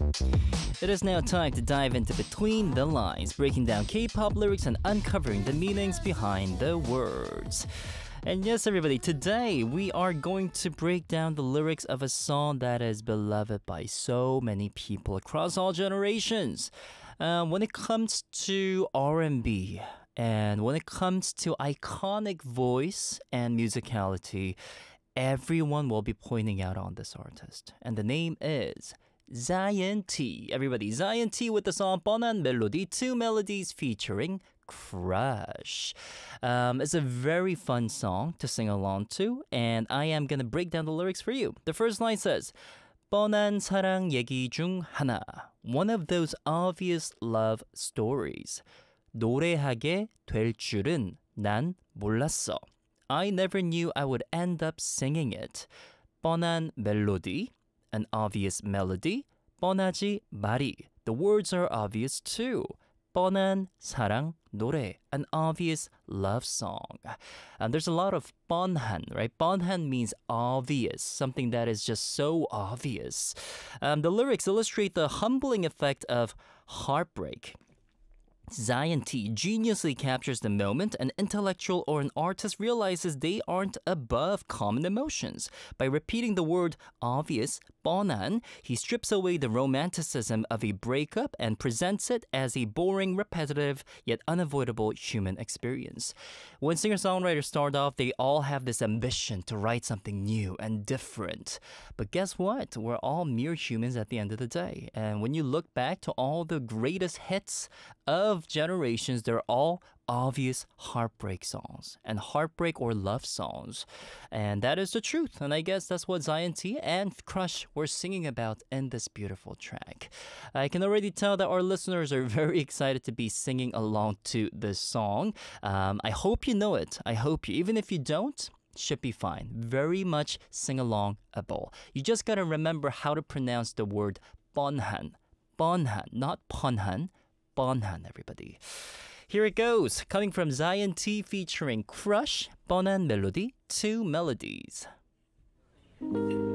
It is now time to dive into Between the Lines, breaking down K-pop lyrics and uncovering the meanings behind the words. And yes, everybody, today we are going to break down the lyrics of a song that is beloved by so many people across all generations. When it comes to R&B and when it comes to iconic voice and musicality, everyone will be pointing out on this artist. And the name is Zion T. Everybody, Zion T with the song 뻔한 Melody, 2 melodies featuring Crush. It's a very fun song to sing along to, and I am gonna break down the lyrics for you. The first line says, 뻔한 사랑 얘기 중 하나. One of those obvious love stories. 노래하게 될 줄은 난 몰랐어. I never knew I would end up singing it. 뻔한 멜로디, an obvious melody. 뻔하지 말이, the words are obvious too. 뻔한 사랑 노래, an obvious love song. There's a lot of 뻔한, right? 뻔한 means obvious, something that is just so obvious. The lyrics illustrate the humbling effect of heartbreak. Zion T geniusly captures the moment an intellectual or an artist realizes they aren't above common emotions. By repeating the word obvious, 뻔한, he strips away the romanticism of a breakup and presents it as a boring, repetitive, yet unavoidable human experience. When singer-songwriters start off, they all have this ambition to write something new and different. But guess what? We're all mere humans at the end of the day. And when you look back to all the greatest hits of generations, they're all obvious heartbreak songs and heartbreak or love songs. And that is the truth. And I guess that's what Zion T and Crush were singing about in this beautiful track. I can already tell that our listeners are very excited to be singing along to this song. I hope you know it. I hope you, even if you don't, should be fine. Very much sing-alongable. You just gotta remember how to pronounce the word 뻔한. 뻔한, not 뻔한. 뻔한, everybody. Here it goes, coming from Zion T featuring Crush, 뻔한 Melody, 2 melodies.